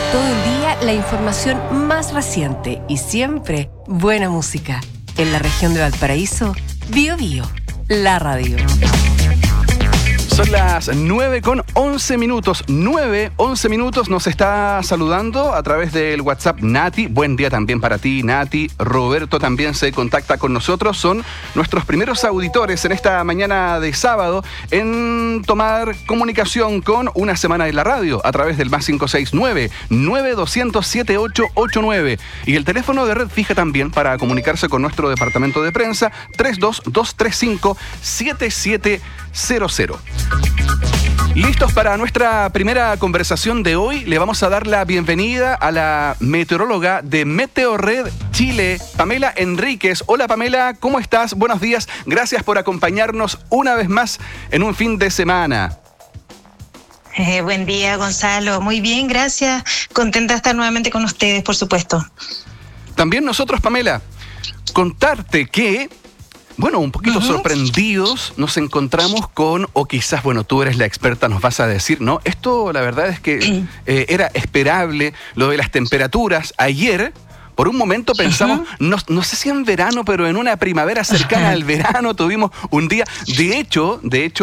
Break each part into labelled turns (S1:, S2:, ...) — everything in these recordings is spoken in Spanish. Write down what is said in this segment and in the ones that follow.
S1: Todo el día la información más reciente y siempre buena música. En la región de Valparaíso, Bío Bío, la radio.
S2: Son las 9:11. 9:11 minutos. Nos está saludando a través del WhatsApp Nati. Buen día también para ti, Nati. Roberto también se contacta con nosotros. Son nuestros primeros auditores en esta mañana de sábado en tomar comunicación con Una Semana en la Radio a través del +569 9200 7889. Y el teléfono de red fija también para comunicarse con nuestro departamento de prensa 32235 7700. Listos para nuestra primera conversación de hoy. Le vamos a dar la bienvenida a la meteoróloga de Meteorred Chile, Pamela Enríquez. Hola Pamela, ¿cómo estás? Buenos días. Gracias por acompañarnos una vez más en un fin de semana.
S3: Buen día, Gonzalo. Muy bien, gracias. Contenta de estar nuevamente con ustedes, por supuesto.
S2: También nosotros, Pamela, contarte que... Bueno, un poquito sorprendidos nos encontramos con, o quizás, bueno, tú eres la experta, nos vas a decir, ¿no? Esto, la verdad es que era esperable, lo de las temperaturas. Ayer, por un momento pensamos, no sé si en verano, pero en una primavera cercana al verano tuvimos un día. De hecho,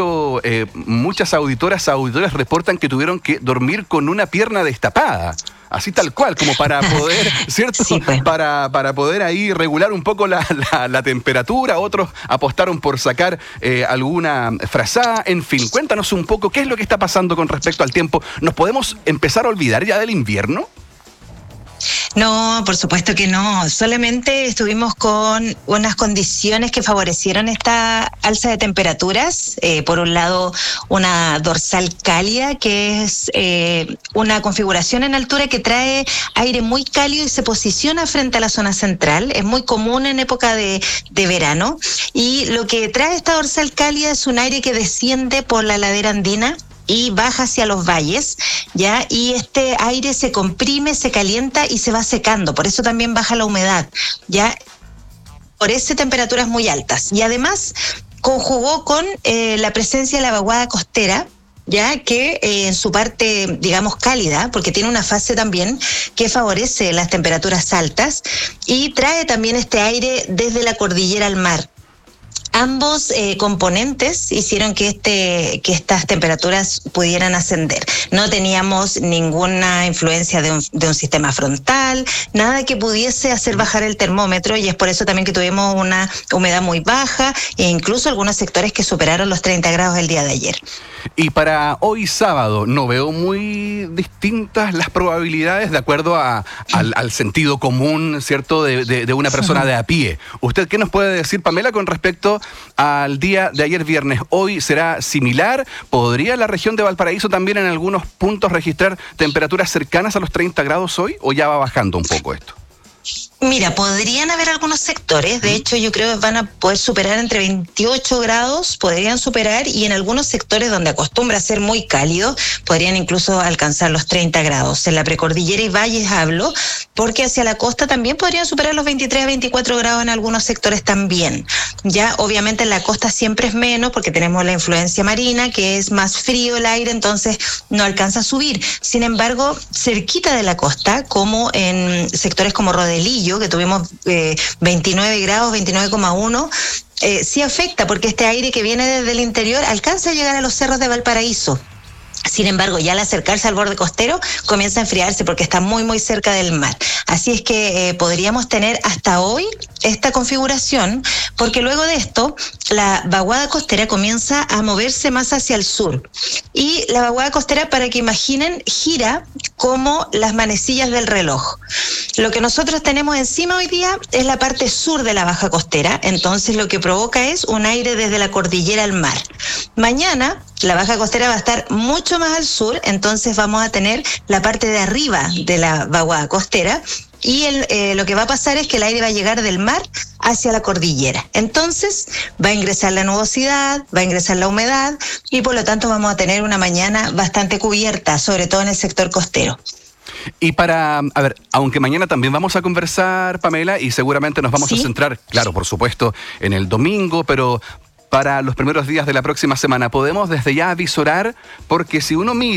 S2: muchas auditores reportan que tuvieron que dormir con una pierna destapada. Así tal cual, como para poder, ¿cierto? Sí, pues. Para poder ahí regular un poco la temperatura. Otros apostaron por sacar alguna frazada. En fin, cuéntanos un poco qué es lo que está pasando con respecto al tiempo. ¿Nos podemos empezar a olvidar ya del invierno?
S3: No, por supuesto que no. Solamente estuvimos con unas condiciones que favorecieron esta alza de temperaturas. Por un lado, una dorsal cálida, que es una configuración en altura que trae aire muy cálido y se posiciona frente a la zona central. Es muy común en época de verano. Y lo que trae esta dorsal cálida es un aire que desciende por la ladera andina y baja hacia los valles, ¿ya? Y este aire se comprime, se calienta y se va secando, por eso también baja la humedad, ¿ya? Por eso temperaturas muy altas. Y además conjugó con la presencia de la vaguada costera, ya que en su parte, digamos, cálida, porque tiene una fase también que favorece las temperaturas altas y trae también este aire desde la cordillera al mar. Ambos componentes hicieron que estas temperaturas pudieran ascender. No teníamos ninguna influencia de un sistema frontal, nada que pudiese hacer bajar el termómetro, y es por eso también que tuvimos una humedad muy baja e incluso algunos sectores que superaron los 30 grados el día de ayer.
S2: Y para hoy sábado, no veo muy distintas las probabilidades de acuerdo al sentido común, ¿cierto?, de una persona de a pie. ¿Usted qué nos puede decir, Pamela, con respecto al día de ayer viernes? ¿Hoy será similar? ¿Podría la región de Valparaíso también en algunos puntos registrar temperaturas cercanas a los 30 grados hoy, o ya va bajando un poco esto?
S3: Mira, podrían haber algunos sectores, de hecho yo creo que van a poder superar entre 28 grados, podrían superar, y en algunos sectores donde acostumbra a ser muy cálido, podrían incluso alcanzar los 30 grados. En la precordillera y valles hablo, porque hacia la costa también podrían superar los 23 a 24 grados en algunos sectores también. Ya obviamente en la costa siempre es menos, porque tenemos la influencia marina, que es más frío el aire, entonces no alcanza a subir. Sin embargo, cerquita de la costa, como en sectores como Rodelillo, que tuvimos 29 grados, 29,1, sí afecta, porque este aire que viene desde el interior alcanza a llegar a los cerros de Valparaíso. Sin embargo, ya al acercarse al borde costero comienza a enfriarse porque está muy muy cerca del mar. Así es que podríamos tener hasta hoy esta configuración, porque luego de esto la vaguada costera comienza a moverse más hacia el sur. Y la vaguada costera, para que imaginen, gira como las manecillas del reloj. Lo que nosotros tenemos encima hoy día es la parte sur de la baja costera, entonces lo que provoca es un aire desde la cordillera al mar. Mañana la baja costera va a estar mucho más al sur, entonces vamos a tener la parte de arriba de la vaguada costera, y lo que va a pasar es que el aire va a llegar del mar hacia la cordillera. Entonces va a ingresar la nubosidad, va a ingresar la humedad, y por lo tanto vamos a tener una mañana bastante cubierta, sobre todo en el sector costero.
S2: Y aunque mañana también vamos a conversar, Pamela, y seguramente nos vamos a centrar, claro, por supuesto, en el domingo, pero para los primeros días de la próxima semana, ¿podemos desde ya avisorar? Porque si uno mira